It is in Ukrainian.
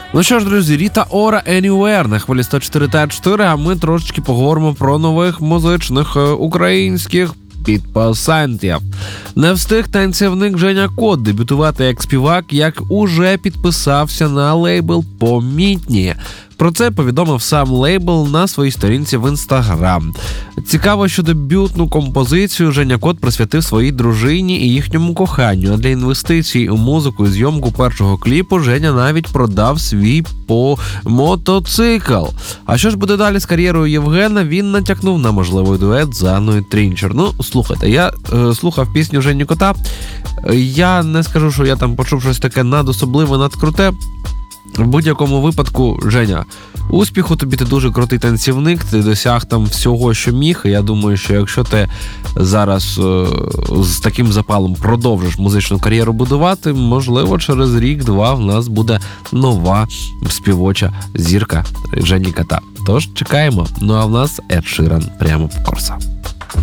Ну що ж, друзі, Ріта Ора Anywhere на хвилі 104.4, а ми трошечки поговоримо про нових музичних українських підписантів. Не встиг танцівник Женя Кот дебютувати як співак, як уже підписався на лейбл «Помітні». Про це повідомив сам лейбл на своїй сторінці в Інстаграм. Цікаво, що дебютну композицію Женя Кот присвятив своїй дружині і їхньому коханню. А для інвестицій у музику і зйомку першого кліпу Женя навіть продав свій мотоцикл. А що ж буде далі з кар'єрою Євгена, він натякнув на можливий дует з Анною Трінчер. Ну, слухайте, я слухав пісню Жені Кота. Я не скажу, що я там почув щось таке надособливе, надкруте. В будь-якому випадку, Женя, успіху тобі, ти дуже крутий танцівник, ти досяг там всього, що міг. І я думаю, що якщо ти зараз з таким запалом продовжиш музичну кар'єру будувати, можливо, через рік-два в нас буде нова співоча зірка Жені Кота. Тож чекаємо. Ну а в нас Ед Ширан прямо в Корса.